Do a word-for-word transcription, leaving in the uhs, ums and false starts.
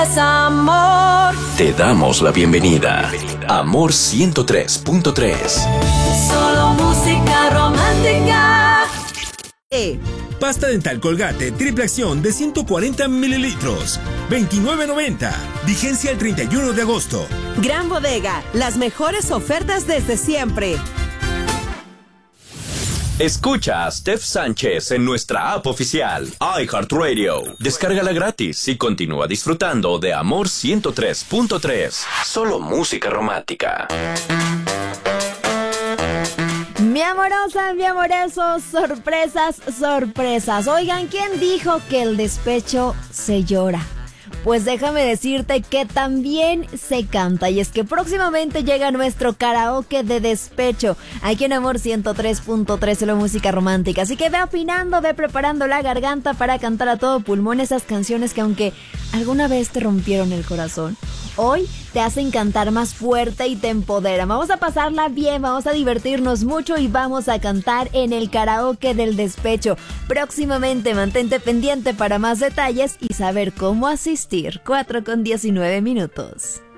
Es amor. Te damos la bienvenida. Amor ciento tres punto tres. Solo música romántica. Eh. Pasta dental Colgate triple acción de ciento cuarenta mililitros, veintinueve noventa. Vigencia el treinta y uno de agosto. Gran Bodega, las mejores ofertas desde siempre. Escucha a Steph Sánchez en nuestra app oficial, iHeartRadio. Descárgala gratis y continúa disfrutando de Amor ciento tres punto tres. Solo música romántica. Mi amorosa, mi amoroso, sorpresas, sorpresas. Oigan, ¿quién dijo que el despecho se llora? Pues déjame decirte que también se canta. Y es que próximamente llega nuestro karaoke de despecho aquí en Amor ciento tres punto tres, solo música romántica. Así que ve afinando, ve preparando la garganta para cantar a todo pulmón esas canciones que, aunque alguna vez te rompieron el corazón, hoy te hacen cantar más fuerte y te empoderan. Vamos a pasarla bien, vamos a divertirnos mucho y vamos a cantar en el karaoke del despecho. Próximamente, mantente pendiente para más detalles y saber cómo asistir. cuatro con diecinueve minutos.